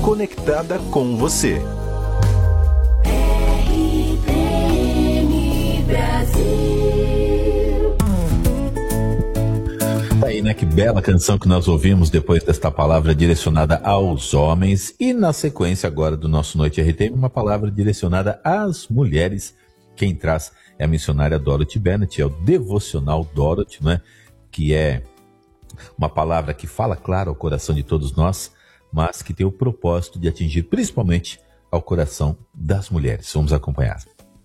conectada com você. RPM Brasil. Aí, né? Que bela canção que nós ouvimos depois desta palavra direcionada aos homens. E na sequência agora do nosso Noite RTM, uma palavra direcionada às mulheres. Quem traz é a missionária Dorothy Bennett, é o devocional Dorothy, né? Que é uma palavra que fala claro ao coração de todos nós, mas que tem o propósito de atingir principalmente ao coração das mulheres. Vamos acompanhar.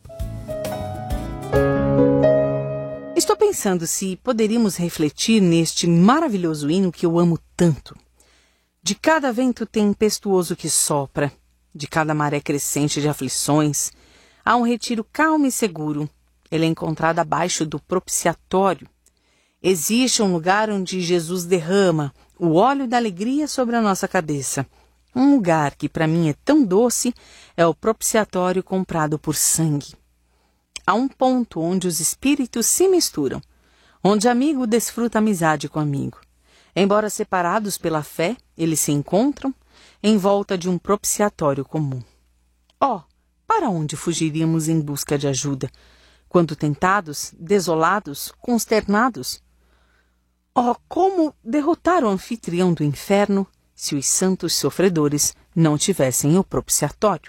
Estou pensando se poderíamos refletir neste maravilhoso hino que eu amo tanto. De cada vento tempestuoso que sopra, de cada maré crescente de aflições, há um retiro calmo e seguro. Ele é encontrado abaixo do propiciatório. Existe um lugar onde Jesus derrama o óleo da alegria sobre a nossa cabeça. Um lugar que para mim é tão doce é o propiciatório comprado por sangue. Há um ponto onde os espíritos se misturam, onde amigo desfruta amizade com amigo. Embora separados pela fé, eles se encontram em volta de um propiciatório comum. Para onde fugiríamos em busca de ajuda? Quando tentados, desolados, consternados? Como derrotar o anfitrião do inferno se os santos sofredores não tivessem o propiciatório?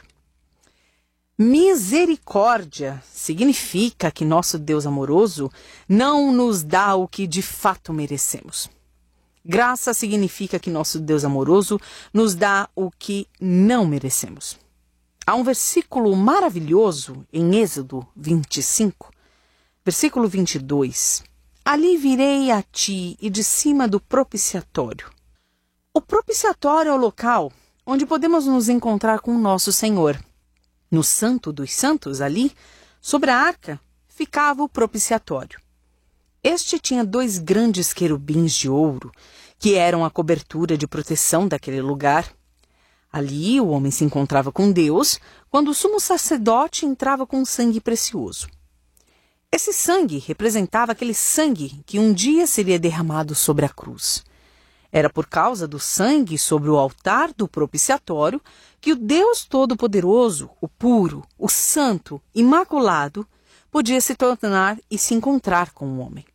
Misericórdia significa que nosso Deus amoroso não nos dá o que de fato merecemos. Graça significa que nosso Deus amoroso nos dá o que não merecemos. Há um versículo maravilhoso em Êxodo 25, versículo 22. Ali virei a ti e de cima do propiciatório. O propiciatório é o local onde podemos nos encontrar com o nosso Senhor. No Santo dos Santos, ali, sobre a arca, ficava o propiciatório. Este tinha 2 grandes querubins de ouro, que eram a cobertura de proteção daquele lugar. Ali o homem se encontrava com Deus, quando o sumo sacerdote entrava com sangue precioso. Esse sangue representava aquele sangue que um dia seria derramado sobre a cruz. Era por causa do sangue sobre o altar do propiciatório que o Deus Todo-Poderoso, o puro, o santo, imaculado, podia se tornar e se encontrar com o homem.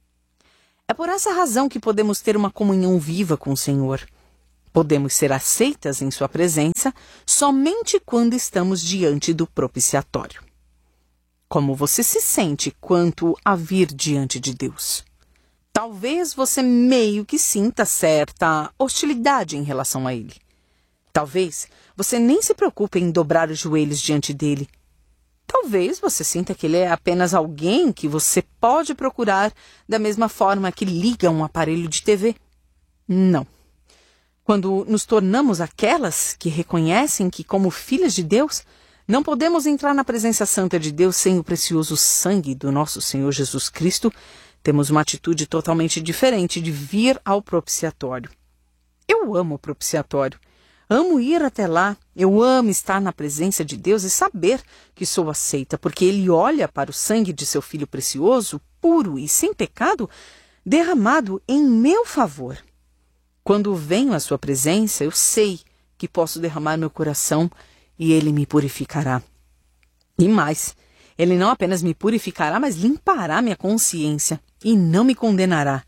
É por essa razão que podemos ter uma comunhão viva com o Senhor. Podemos ser aceitas em sua presença somente quando estamos diante do propiciatório. Como você se sente quanto a vir diante de Deus? Talvez você meio que sinta certa hostilidade em relação a Ele. Talvez você nem se preocupe em dobrar os joelhos diante dele. Talvez você sinta que Ele é apenas alguém que você pode procurar da mesma forma que liga um aparelho de TV. Não. Quando nos tornamos aquelas que reconhecem que, como filhas de Deus, não podemos entrar na presença santa de Deus sem o precioso sangue do nosso Senhor Jesus Cristo, temos uma atitude totalmente diferente de vir ao propiciatório. Eu amo o propiciatório. Amo ir até lá. Eu amo estar na presença de Deus e saber que sou aceita, porque Ele olha para o sangue de seu Filho precioso, puro e sem pecado, derramado em meu favor. Quando venho à sua presença, eu sei que posso derramar meu coração e Ele me purificará. E mais, Ele não apenas me purificará, mas limpará minha consciência e não me condenará.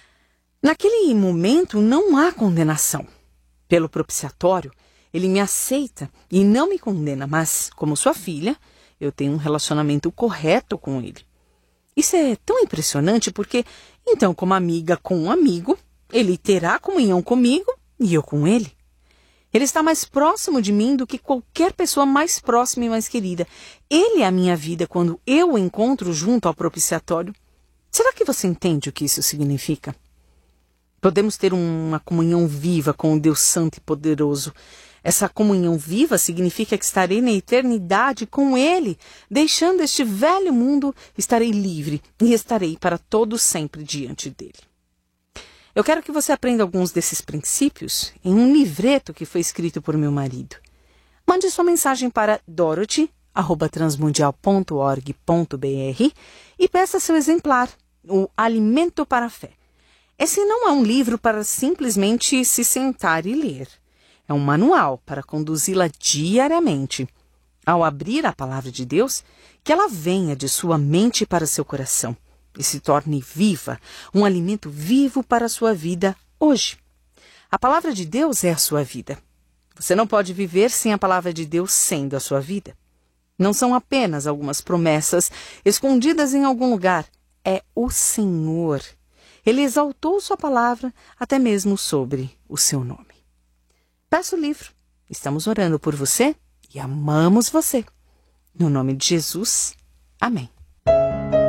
Naquele momento não há condenação. Pelo propiciatório, Ele me aceita e não me condena, mas, como sua filha, eu tenho um relacionamento correto com Ele. Isso é tão impressionante porque, então, como amiga com um amigo, Ele terá comunhão comigo e eu com Ele. Ele está mais próximo de mim do que qualquer pessoa mais próxima e mais querida. Ele é a minha vida quando eu o encontro junto ao propiciatório. Será que você entende o que isso significa? Podemos ter uma comunhão viva com o Deus Santo e Poderoso. Essa comunhão viva significa que estarei na eternidade com Ele. Deixando este velho mundo, estarei livre e estarei para todo sempre diante dEle. Eu quero que você aprenda alguns desses princípios em um livreto que foi escrito por meu marido. Mande sua mensagem para dorothy@transmundial.org.br e peça seu exemplar, o Alimento para a Fé. Esse não é um livro para simplesmente se sentar e ler. É um manual para conduzi-la diariamente. Ao abrir a palavra de Deus, que ela venha de sua mente para seu coração e se torne viva, um alimento vivo para a sua vida hoje. A palavra de Deus é a sua vida. Você não pode viver sem a palavra de Deus sendo a sua vida. Não são apenas algumas promessas escondidas em algum lugar. É o Senhor. Ele exaltou sua palavra até mesmo sobre o seu nome. Peça o livro. Estamos orando por você e amamos você. No nome de Jesus. Amém.